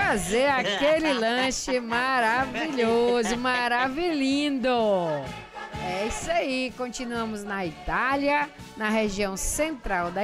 trazer aquele lanche maravilhoso, maravilhindo. É isso aí, continuamos na Itália, na região central da